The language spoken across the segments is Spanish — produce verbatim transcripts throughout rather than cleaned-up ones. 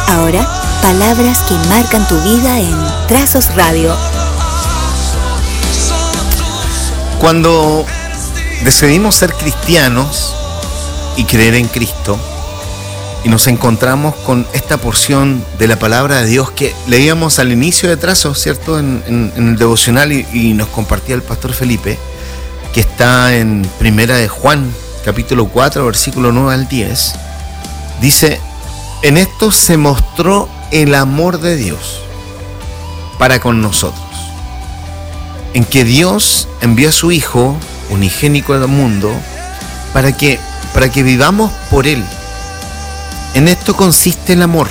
Ahora, palabras que marcan tu vida en Trazos Radio. Cuando decidimos ser cristianos y creer en Cristo, y nos encontramos con esta porción de la palabra de Dios que leíamos al inicio de Trazos, ¿cierto? En, en, en el devocional y, y nos compartía el pastor Felipe, que está en Primera de Juan, capítulo cuatro, versículo nueve al diez. Dice: en esto se mostró el amor de Dios para con nosotros, en que Dios envió a su Hijo unigénito al mundo para que, para que vivamos por Él. En esto consiste el amor,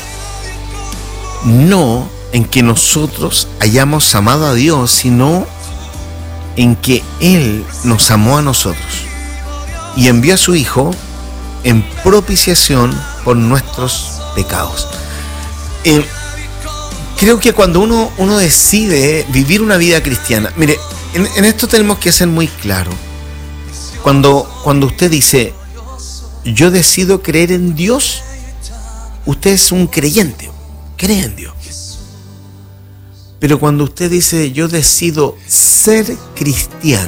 no en que nosotros hayamos amado a Dios, sino en que Él nos amó a nosotros y envió a su Hijo en propiciación por nuestros pecados. Eh, creo que cuando uno, uno decide vivir una vida cristiana, mire, en, en esto tenemos que ser muy claro. Cuando, cuando usted dice, yo decido creer en Dios, usted es un creyente, cree en Dios. Pero cuando usted dice, yo decido ser cristiano,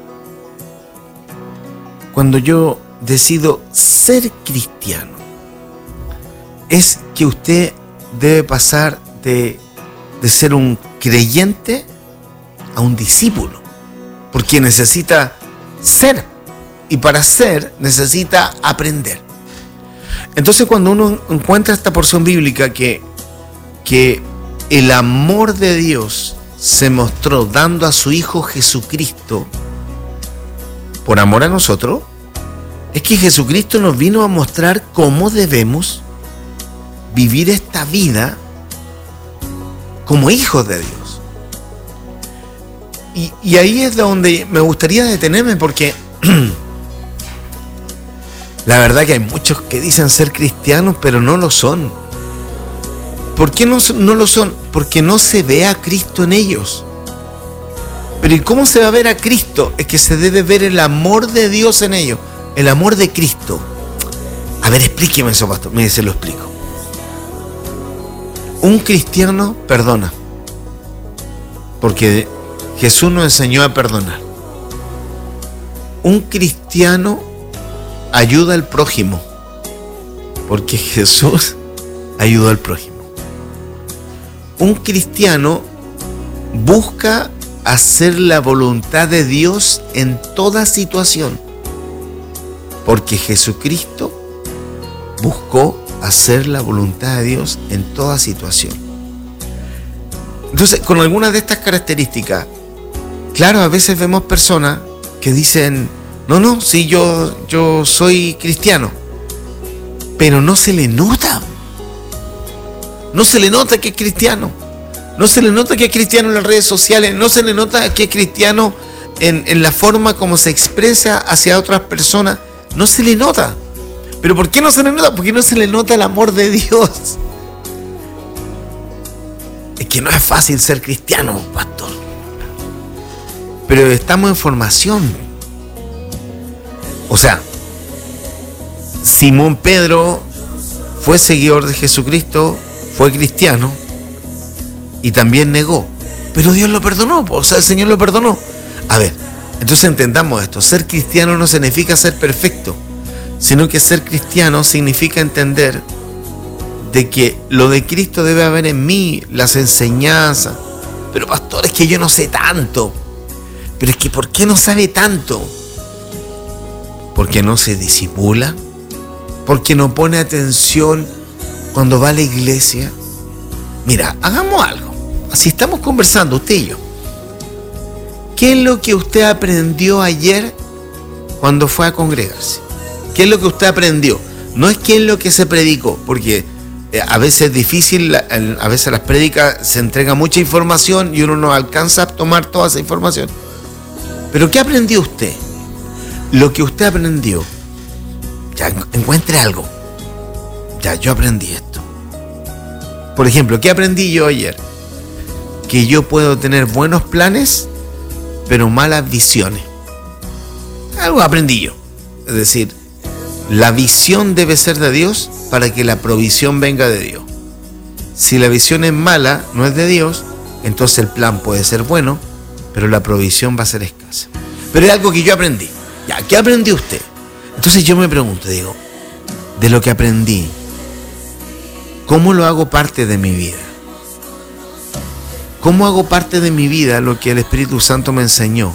cuando yo decido ser cristiano, es que usted debe pasar de, de ser un creyente a un discípulo, porque necesita ser, y para ser necesita aprender. Entonces, cuando uno encuentra esta porción bíblica que, que el amor de Dios se mostró dando a su Hijo Jesucristo por amor a nosotros, es que Jesucristo nos vino a mostrar cómo debemos vivir esta vida como hijos de Dios. Y, y ahí es donde me gustaría detenerme, porque la verdad que hay muchos que dicen ser cristianos, pero no lo son. ¿Por qué no, no lo son? Porque no se ve a Cristo en ellos. Pero ¿y cómo se va a ver a Cristo? Es que se debe ver el amor de Dios en ellos, el amor de Cristo. A ver, explíqueme eso, pastor. Mire, se lo explico. Un cristiano perdona, porque Jesús nos enseñó a perdonar. Un cristiano ayuda al prójimo, porque Jesús ayudó al prójimo. Un cristiano busca hacer la voluntad de Dios en toda situación, porque Jesucristo buscó hacer la voluntad de Dios en toda situación. Entonces, con algunas de estas características, claro, a veces vemos personas que dicen, no, no, sí, yo, yo soy cristiano, pero no se le nota. No se le nota que es cristiano. No se le nota que es cristiano en las redes sociales. No se le nota que es cristiano en, en la forma como se expresa hacia otras personas. No se le nota. ¿Pero por qué no se le nota? Porque no se le nota el amor de Dios. Es que no es fácil ser cristiano, pastor. Pero estamos en formación. O sea, Simón Pedro fue seguidor de Jesucristo, fue cristiano y también negó. Pero Dios lo perdonó, o sea, el Señor lo perdonó. A ver, entonces entendamos esto. Ser cristiano no significa ser perfecto, sino que ser cristiano significa entender de que lo de Cristo debe haber en mí, las enseñanzas. Pero pastor, es que yo no sé tanto. Pero es que ¿por qué no sabe tanto? Porque no se disimula, porque no pone atención cuando va a la iglesia. Mira, hagamos algo. Así estamos conversando usted y yo. ¿Qué es lo que usted aprendió ayer cuando fue a congregarse? ¿Qué es lo que usted aprendió? No es qué es lo que se predicó, porque a veces es difícil, a veces las prédicas se entrega mucha información y uno no alcanza a tomar toda esa información. Pero ¿qué aprendió usted? Lo que usted aprendió, ya encuentre algo. Ya, yo aprendí esto. Por ejemplo, ¿qué aprendí yo ayer? Que yo puedo tener buenos planes, pero malas visiones. Algo aprendí yo. Es decir, la visión debe ser de Dios para que la provisión venga de Dios. Si la visión es mala, no es de Dios, entonces el plan puede ser bueno, pero la provisión va a ser escasa. Pero es algo que yo aprendí. Ya, ¿qué aprendió usted? Entonces yo me pregunto, digo, de lo que aprendí, ¿cómo lo hago parte de mi vida? ¿Cómo hago parte de mi vida lo que el Espíritu Santo me enseñó?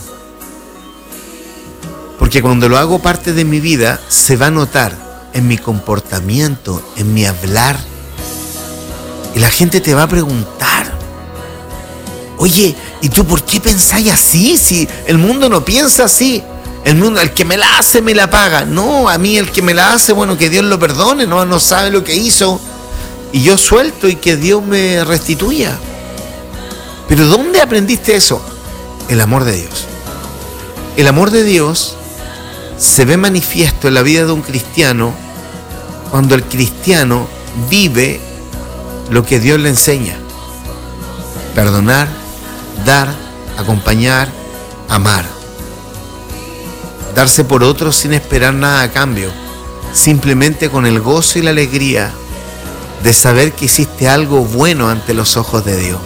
Porque cuando lo hago parte de mi vida, se va a notar en mi comportamiento, en mi hablar. Y la gente te va a preguntar, oye, ¿y tú por qué pensáis así? Si el mundo no piensa así. El mundo, el que me la hace, me la paga. No, a mí el que me la hace, bueno, que Dios lo perdone, no, no sabe lo que hizo. Y yo suelto y que Dios me restituya. Pero ¿dónde aprendiste eso? El amor de Dios. El amor de Dios se ve manifiesto en la vida de un cristiano cuando el cristiano vive lo que Dios le enseña. Perdonar, dar, acompañar, amar. Darse por otros sin esperar nada a cambio, simplemente con el gozo y la alegría de saber que hiciste algo bueno ante los ojos de Dios.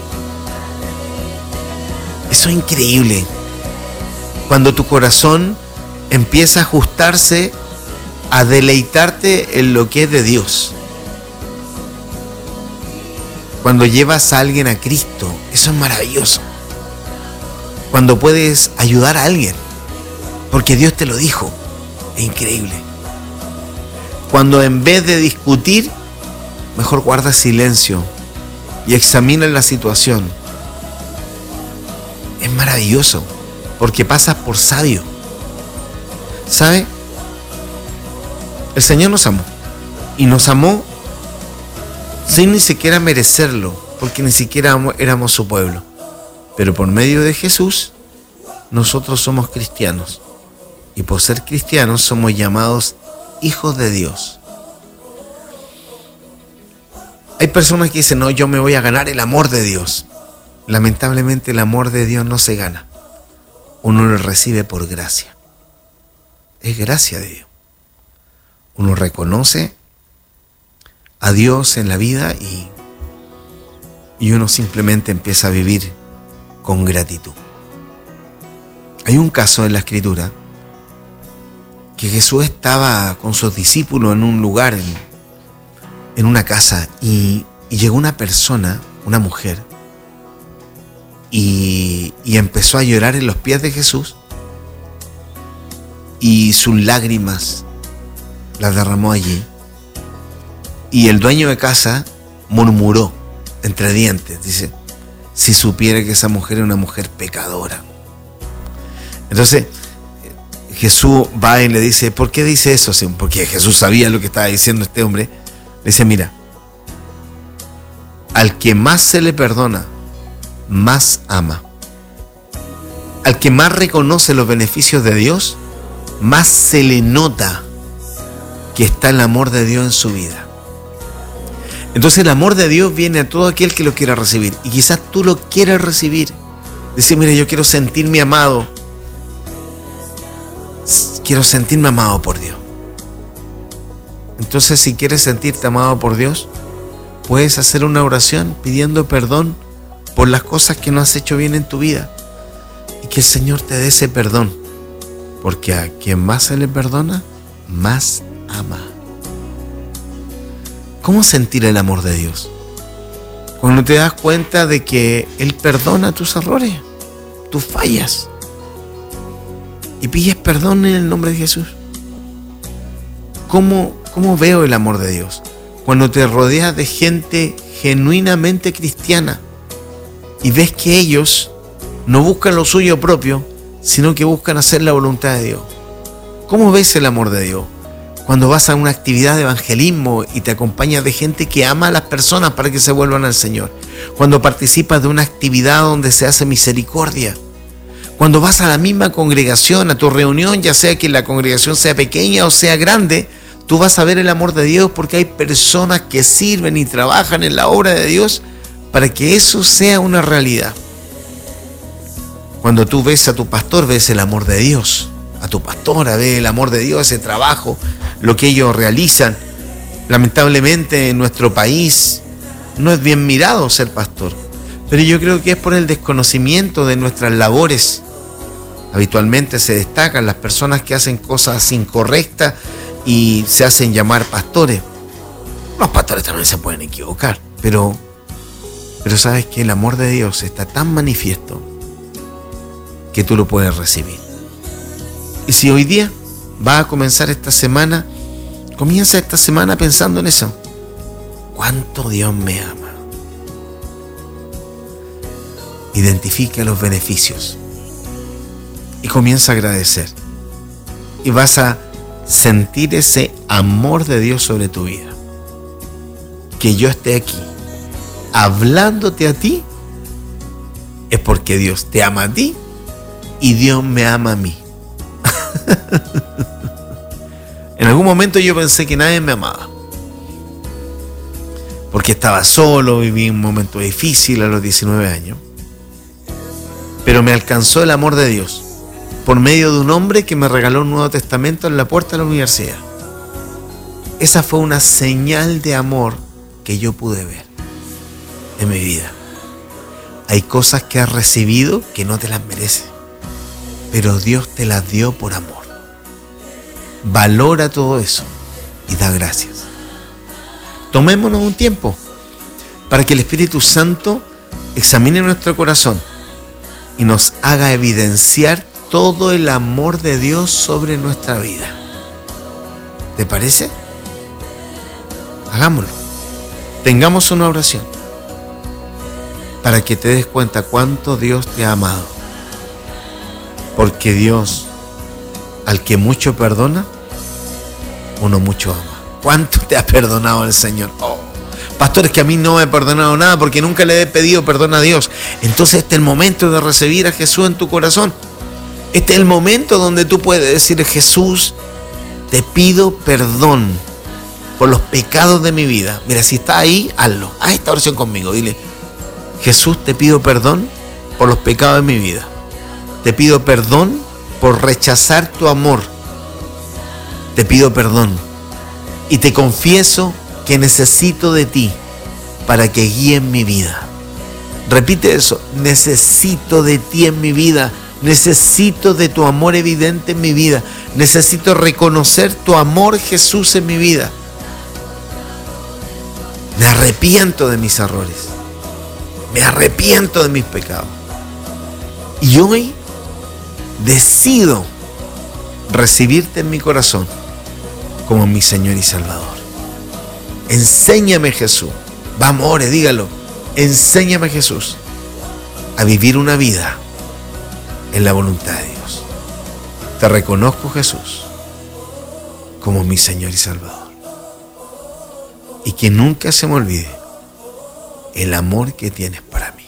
Eso es increíble. Cuando tu corazón empieza a ajustarse a deleitarte en lo que es de Dios. Cuando llevas a alguien a Cristo, eso es maravilloso. Cuando puedes ayudar a alguien, porque Dios te lo dijo, es increíble. Cuando en vez de discutir, mejor guardas silencio y examinas la situación. Es maravilloso, porque pasas por sabio. ¿Sabe? El Señor nos amó, y nos amó sin ni siquiera merecerlo, porque ni siquiera éramos su pueblo. Pero por medio de Jesús, nosotros somos cristianos. Y por ser cristianos somos llamados hijos de Dios. Hay personas que dicen, no, yo me voy a ganar el amor de Dios. Lamentablemente el amor de Dios no se gana. Uno lo recibe por gracia. Es gracia de Dios. Uno reconoce a Dios en la vida y, y uno simplemente empieza a vivir con gratitud. Hay un caso en la Escritura que Jesús estaba con sus discípulos en un lugar, en, en una casa, y, y llegó una persona, una mujer, y, y empezó a llorar en los pies de Jesús, y sus lágrimas las derramó allí. Y el dueño de casa murmuró entre dientes, dice, si supiera que esa mujer es una mujer pecadora. Entonces Jesús va y le dice, ¿por qué dice eso? Porque Jesús sabía lo que estaba diciendo este hombre. Le dice, mira, al que más se le perdona, más ama. Al que más reconoce los beneficios de Dios, más se le nota que está el amor de Dios en su vida. Entonces el amor de Dios viene a todo aquel que lo quiera recibir. Y quizás tú lo quieras recibir. Dice, mira, yo quiero sentirme amado. Quiero sentirme amado por Dios. Entonces, si quieres sentirte amado por Dios, puedes hacer una oración pidiendo perdón por las cosas que no has hecho bien en tu vida. Y que el Señor te dé ese perdón. Porque a quien más se le perdona, más ama. ¿Cómo sentir el amor de Dios? Cuando te das cuenta de que Él perdona tus errores, tus fallas, y pides perdón en el nombre de Jesús. ¿Cómo, cómo veo el amor de Dios? Cuando te rodeas de gente genuinamente cristiana y ves que ellos no buscan lo suyo propio, sino que buscan hacer la voluntad de Dios. ¿Cómo ves el amor de Dios? Cuando vas a una actividad de evangelismo y te acompañas de gente que ama a las personas para que se vuelvan al Señor. Cuando participas de una actividad donde se hace misericordia. Cuando vas a la misma congregación, a tu reunión, ya sea que la congregación sea pequeña o sea grande, tú vas a ver el amor de Dios porque hay personas que sirven y trabajan en la obra de Dios para que eso sea una realidad. Cuando tú ves a tu pastor, ves el amor de Dios. A tu pastora, ves el amor de Dios, ese trabajo, lo que ellos realizan. Lamentablemente en nuestro país no es bien mirado ser pastor, pero yo creo que es por el desconocimiento de nuestras labores. Habitualmente se destacan las personas que hacen cosas incorrectas y se hacen llamar pastores. Los pastores también se pueden equivocar, pero, pero sabes que el amor de Dios está tan manifiesto que tú lo puedes recibir. Y si hoy día vas a comenzar esta semana, comienza esta semana pensando en eso. ¿Cuánto Dios me ama? Identifica los beneficios y comienza a agradecer. Y vas a sentir ese amor de Dios sobre tu vida. Que yo esté aquí hablándote a ti es porque Dios te ama a ti y Dios me ama a mí. En algún momento yo pensé que nadie me amaba, porque estaba solo, viví un momento difícil a los diecinueve años, pero me alcanzó el amor de Dios por medio de un hombre que me regaló un Nuevo Testamento en la puerta de la universidad. Esa fue una señal de amor que yo pude ver en mi vida. Hay cosas que has recibido que no te las mereces, pero Dios te las dio por amor. Valora todo eso y da gracias. Tomémonos un tiempo para que el Espíritu Santo examine nuestro corazón y nos haga evidenciar todo el amor de Dios sobre nuestra vida. ¿Te parece? Hagámoslo. Tengamos una oración para que te des cuenta cuánto Dios te ha amado. Porque Dios, al que mucho perdona, uno mucho ama. ¿Cuánto te ha perdonado el Señor? Oh, pastor, es que a mí no me ha perdonado nada porque nunca le he pedido perdón a Dios. Entonces este es el momento de recibir a Jesús en tu corazón. Este es el momento donde tú puedes decir: Jesús, te pido perdón por los pecados de mi vida. Mira, si está ahí, hazlo. Haz esta oración conmigo. Dile: Jesús, te pido perdón por los pecados de mi vida. Te pido perdón por rechazar tu amor. Te pido perdón y te confieso que necesito de ti para que guíen mi vida. Repite eso: necesito de ti en mi vida. Necesito de tu amor evidente en mi vida. Necesito reconocer tu amor, Jesús, en mi vida. Me arrepiento de mis errores. Me arrepiento de mis pecados. Y hoy decido recibirte en mi corazón como mi Señor y Salvador. Enséñame, Jesús. Vamos, ore, dígalo. Enséñame, Jesús, a vivir una vida en la voluntad de Dios. Te reconozco, Jesús, como mi Señor y Salvador. Y que nunca se me olvide el amor que tienes para mí.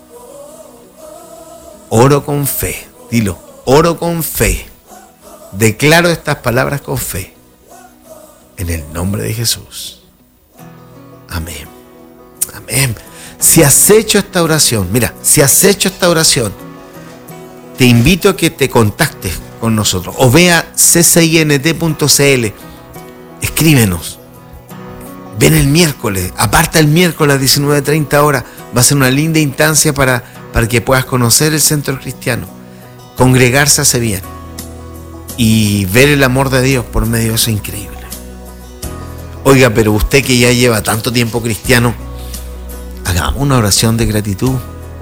Oro con fe. Dilo, oro con fe. Declaro estas palabras con fe. En el nombre de Jesús. Amén. Amén. Si has hecho esta oración, mira, si has hecho esta oración, te invito a que te contactes con nosotros o ve a c c i n t punto c l. Escríbenos. Ven el miércoles, aparta el miércoles a las diecinueve treinta horas. Va a ser una linda instancia para, para que puedas conocer el Centro Cristiano. Congregarse hace bien. Y ver el amor de Dios por medio de eso es increíble. Oiga, pero usted que ya lleva tanto tiempo cristiano, hagamos una oración de gratitud.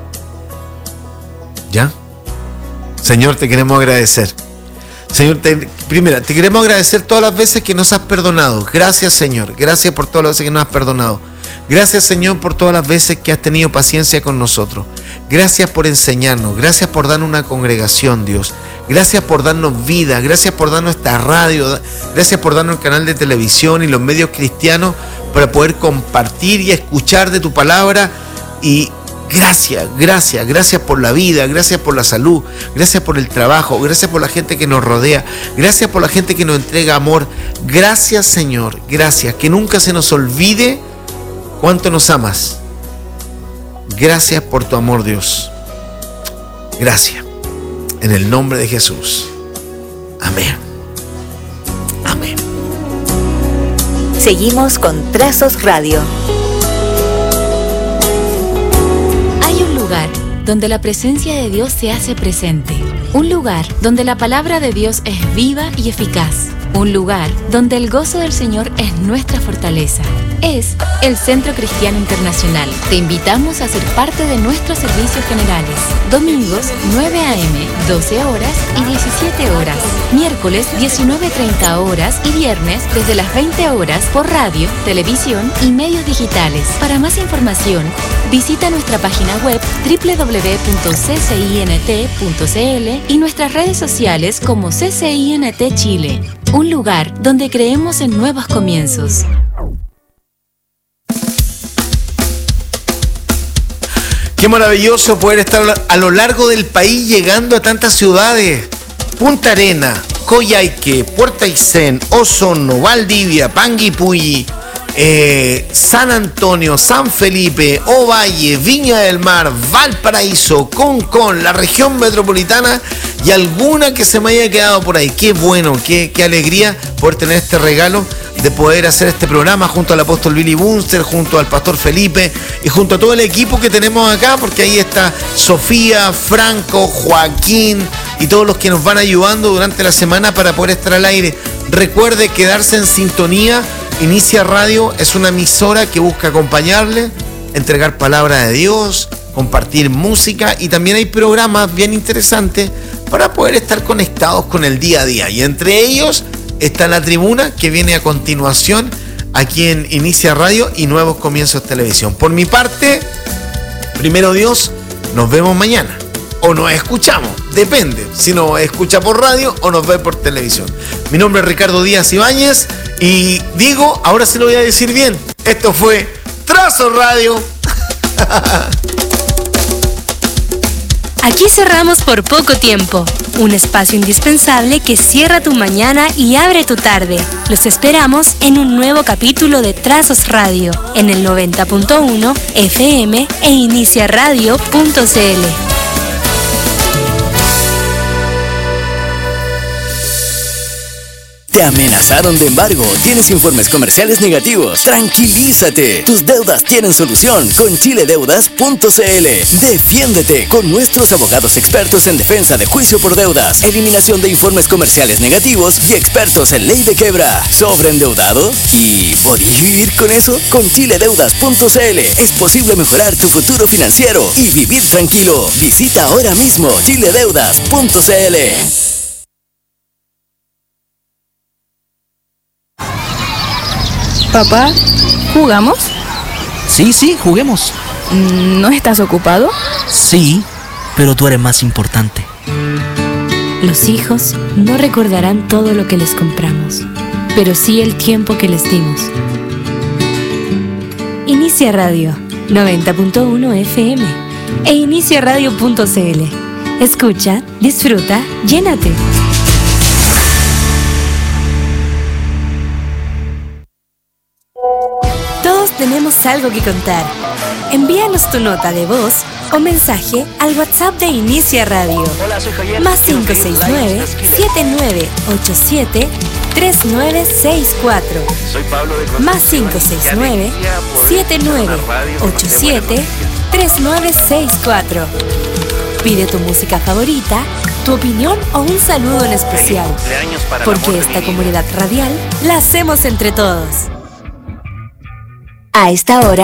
¿Ya? Señor, te queremos agradecer. Señor, te, primero, te queremos agradecer todas las veces que nos has perdonado. Gracias, Señor. Gracias por todas las veces que nos has perdonado. Gracias, Señor, por todas las veces que has tenido paciencia con nosotros. Gracias por enseñarnos. Gracias por darnos una congregación, Dios. Gracias por darnos vida. Gracias por darnos esta radio. Gracias por darnos el canal de televisión y los medios cristianos para poder compartir y escuchar de tu palabra. Y gracias, gracias, gracias por la vida, gracias por la salud, gracias por el trabajo, gracias por la gente que nos rodea, gracias por la gente que nos entrega amor. Gracias, Señor, gracias. Que nunca se nos olvide cuánto nos amas. Gracias por tu amor, Dios. Gracias. En el nombre de Jesús. Amén. Amén. Seguimos con Trazos Radio. donde la presencia de Dios se hace presente. Un lugar donde la palabra de Dios es viva y eficaz. Un lugar donde el gozo del Señor es nuestra fortaleza. Es el Centro Cristiano Internacional. Te invitamos a ser parte de nuestros servicios generales. Domingos, nueve a eme, doce horas y diecisiete horas. Miércoles, diecinueve treinta horas y viernes, desde las veinte horas, por radio, televisión y medios digitales. Para más información, visita nuestra página web doble u doble u doble u punto c c i n t punto c l y nuestras redes sociales como C C I N T Chile. Un lugar donde creemos en nuevos comienzos. Qué maravilloso poder estar a lo largo del país llegando a tantas ciudades. Punta Arena, Coyhaique, Puerto Aysén, Osorno, Valdivia, Panguipulli, eh, San Antonio, San Felipe, Ovalle, Viña del Mar, Valparaíso, Concón, la región metropolitana y alguna que se me haya quedado por ahí. Qué bueno, qué, qué alegría poder tener este regalo de poder hacer este programa junto al apóstol Billy Bunster, junto al pastor Felipe y junto a todo el equipo que tenemos acá, porque ahí está Sofía, Franco, Joaquín y todos los que nos van ayudando durante la semana para poder estar al aire. Recuerde quedarse en sintonía. Inicia Radio es una emisora que busca acompañarle, entregar palabra de Dios, compartir música y también hay programas bien interesantes para poder estar conectados con el día a día. Y entre ellos está La Tribuna, que viene a continuación aquí en Inicia Radio y Nuevos Comienzos Televisión. Por mi parte, primero Dios, nos vemos mañana. O nos escuchamos, depende, si nos escucha por radio o nos ve por televisión. Mi nombre es Ricardo Díaz Ibáñez y digo, ahora sí lo voy a decir bien, esto fue Trazo Radio. Aquí cerramos por poco tiempo, un espacio indispensable que cierra tu mañana y abre tu tarde. Los esperamos en un nuevo capítulo de Trazos Radio, en el noventa punto uno F M e inicia radio punto c l. Te amenazaron de embargo, tienes informes comerciales negativos. Tranquilízate, tus deudas tienen solución con chile deudas punto c l. Defiéndete con nuestros abogados expertos en defensa de juicio por deudas, eliminación de informes comerciales negativos y expertos en ley de quiebra. ¿Sobreendeudado? ¿Y podrías vivir con eso? Con chile deudas punto c l es posible mejorar tu futuro financiero y vivir tranquilo. Visita ahora mismo chile deudas punto c l. Papá, ¿jugamos? Sí, sí, juguemos. ¿No estás ocupado? Sí, pero tú eres más importante. Los hijos no recordarán todo lo que les compramos, pero sí el tiempo que les dimos. Inicia Radio, noventa punto uno F M e inicia radio punto c l. Escucha, disfruta, llénate. Todos tenemos algo que contar. Envíanos tu nota de voz o mensaje al WhatsApp de Inicia Radio. Hola, soy Javier. Más cinco seis nueve, siete nueve ocho siete, tres nueve seis cuatro. Soy Pablo de Más cinco seis nueve, siete nueve ocho siete, tres nueve seis cuatro. Pide tu música favorita, tu opinión o un saludo en especial. Porque esta comunidad radial la hacemos entre todos. A esta hora,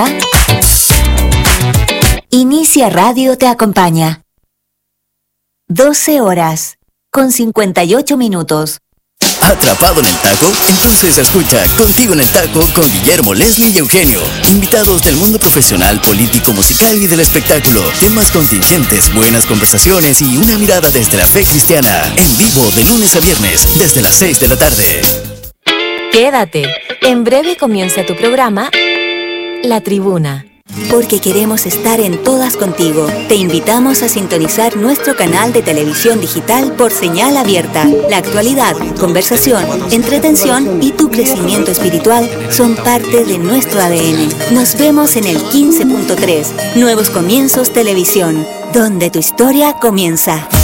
Inicia Radio te acompaña. doce horas, con cincuenta y ocho minutos. ¿Atrapado en el taco? Entonces escucha Contigo en el Taco con Guillermo, Leslie y Eugenio. Invitados del mundo profesional, político, musical y del espectáculo. Temas contingentes, buenas conversaciones y una mirada desde la fe cristiana. En vivo de lunes a viernes, desde las seis de la tarde. Quédate, en breve comienza tu programa La Tribuna. Porque queremos estar en todas contigo, te invitamos a sintonizar nuestro canal de televisión digital por señal abierta. La actualidad, conversación, entretención y tu crecimiento espiritual son parte de nuestro A D N. Nos vemos en el quince punto tres, Nuevos Comienzos Televisión, donde tu historia comienza.